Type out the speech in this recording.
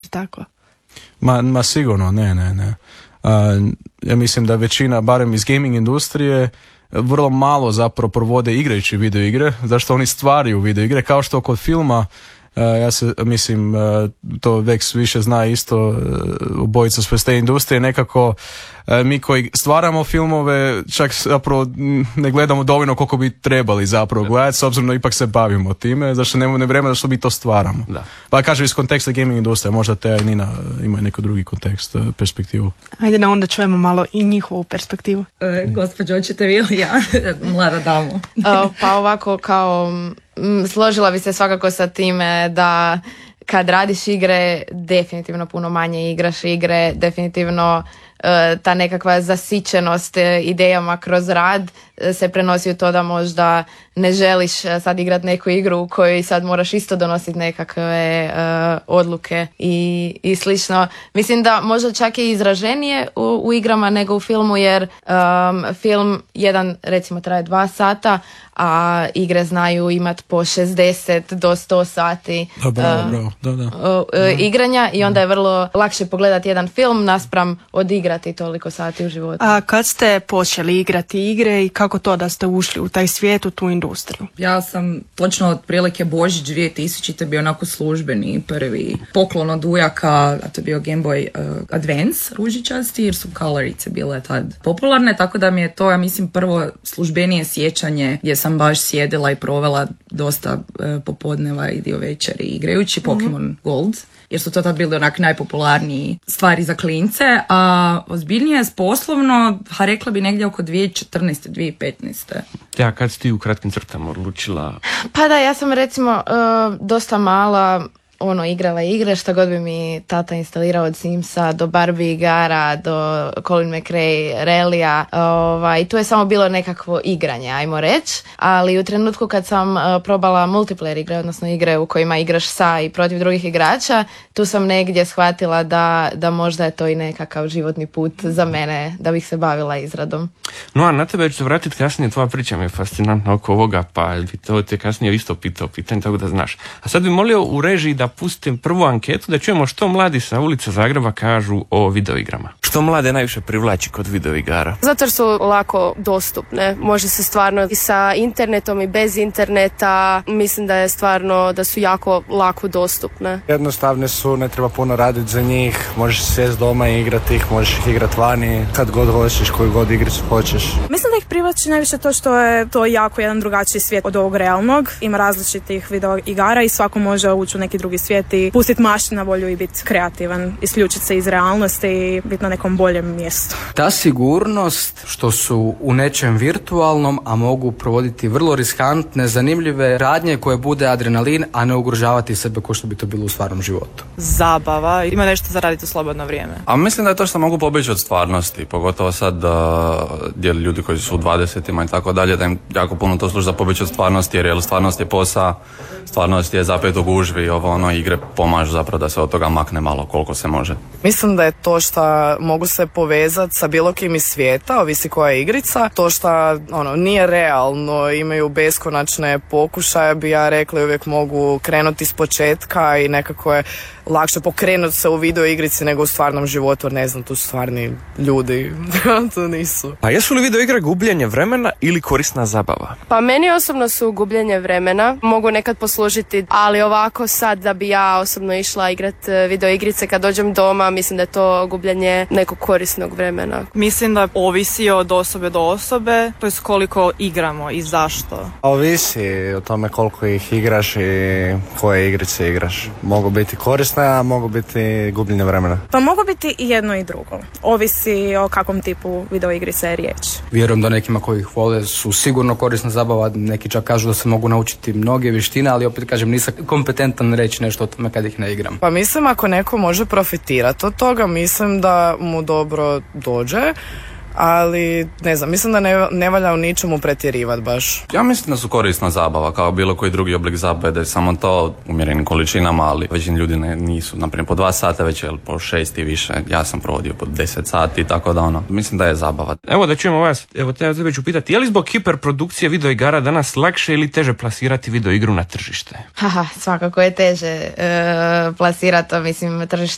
tako? Ma sigurno, ne. Ja mislim da većina, barem iz gaming industrije, vrlo malo zapravo provode igrajući video igre, zašto oni stvaraju video igre, kao što kod filma. Ja se mislim, to Vex više zna isto, obojica smo iz te industrije, nekako mi koji stvaramo filmove čak zapravo ne gledamo dovoljno koliko bi trebali zapravo gledati, s obzirom da ipak se bavimo time, zašto nemamo vremena što mi to stvaramo. Da. Pa kažem iz konteksta gaming industrije, možda te i Nina ima neki drugi kontekst, perspektivu. Ajde da onda čujemo malo i njihovu perspektivu. Gospođo, hoćete vi ili ja? Mlada damo. Pa ovako kao složila bi se svakako sa time da kad radiš igre definitivno puno manje igraš igre, definitivno ta nekakva zasićenost idejama kroz rad se prenosi u to da možda ne želiš sad igrati neku igru u kojoj sad moraš isto donositi nekakve odluke i slično. Mislim da možda čak je izraženije u igrama nego u filmu, jer film jedan recimo traje 2 sata, a igre znaju imati po 60 do 100 sati igranja i onda je vrlo lakše pogledati jedan film naspram odigrati toliko sati u životu. A kad ste počeli igrati igre i kako to da ste ušli u taj svijet, u tu industriju? Ja sam točno otprilike Božić 2000 bio onako službeni prvi poklon od ujaka, a to je bio Game Boy Advance ružičasti, jer su colorice bile tad popularne, tako da mi je to, ja mislim, prvo službenije sjećanje gdje sam baš sjedila i provela dosta popodneva i dio večeri igrajući Pokemon Gold, jer su to tad bili onak najpopularniji stvari za klince, a ozbiljnije poslovno, rekla bi negdje oko 2014. 2015. Ja, kad si ti u kratkim crtama odlučila? Pa da, ja sam recimo dosta mala igrala igre, šta god bi mi tata instalirao od Simsa do Barbie igara, do Colin McRae relija, i tu je samo bilo nekakvo igranje, ajmo reći, ali u trenutku kad sam probala multiplayer igre, odnosno igre u kojima igraš sa i protiv drugih igrača, tu sam negdje shvatila da možda je to i nekakav životni put za mene, da bih se bavila izradom. No, a na tebe ću se vratiti kasnije, tvoja priča mi je fascinantna oko ovoga, pa to te kasnije isto pitao pitanje, tako da znaš. A sad bi molio u režiji da pustim prvu anketu da čujemo što mladi sa ulica Zagreba kažu o videoigrama. Što mlade najviše privlači kod videoigara? Zato jer su lako dostupne. Može se stvarno i sa internetom i bez interneta. Mislim da je stvarno da su jako lako dostupne. Jednostavne su, ne treba puno raditi za njih. Možeš sjesti doma i igrati ih, možeš ih igrati vani kad god hoćeš, koju god igricu hoćeš. Mislim da ih privlači najviše to što je to jako jedan drugačiji svijet od ovog realnog. Ima različitih videoigara i svako može ući u neki drugi svijet i pustiti maštu na volju i biti kreativan, isključiti se iz realnosti i biti na nekom boljem mjestu. Ta sigurnost što su u nečem virtualnom, a mogu provoditi vrlo riskantne, zanimljive radnje koje bude adrenalin, a ne ugrožavati sebe kao što bi to bilo u stvarnom životu. Zabava, ima nešto za raditi u slobodno vrijeme. A mislim da je to što mogu pobjeći od stvarnosti, pogotovo sad gdje ljudi koji su u 20-ima i tako dalje, da im jako puno to služi za pobjeći od stvarnosti, jer stvarnost je posao, stvarnost je zapet u gužvi, igre pomažu zapravo da se od toga makne malo koliko se može. Mislim da je to što mogu se povezati sa bilo kim iz svijeta, ovisi koja je igrica, to što nije realno, imaju beskonačne pokušaje, bi ja rekla, uvijek mogu krenuti s početka i nekako je lakše pokrenuti se u video igrici nego u stvarnom životu, ne znam, tu su stvarni ljudi, to nisu. A jesu li video igre gubljenje vremena ili korisna zabava? Pa meni osobno su gubljenje vremena, mogu nekad poslužiti, ali ovako sad da bi ja osobno išla igrat video igrice kad dođem doma, mislim da je to gubljenje nekog korisnog vremena. Mislim da ovisi od osobe do osobe, to je koliko igramo i zašto. Ovisi o tome koliko ih igraš i koje igrice igraš. Mogu biti korisne, a mogu biti gubljenje vremena. Pa mogu biti i jedno i drugo. Ovisi o kakvom tipu video igrice je riječ. Vjerujem da nekima koji ih vole su sigurno korisna zabava, neki čak kažu da se mogu naučiti mnoge vještine, ali opet kažem nisam kompetentan reći nešto o tome kad ih ne igram. Pa mislim ako neko može profitirati od toga, mislim da mu dobro dođe. Ali, ne znam, mislim da ne valja u ničemu pretjerivati baš. Ja mislim da su korisna zabava, kao bilo koji drugi oblik zabave, da je samo to umjerenim količinama, ali većini ljudi nisu, naprimjer po 2 sata, već je po 6 i više. Ja sam provodio po 10 sati, tako da mislim da je zabava. Evo da čujemo vas, tebe ću pitati, je li zbog hiperprodukcije videoigara danas lakše ili teže plasirati videoigru na tržište? Svakako je teže plasirati, mislim, tržište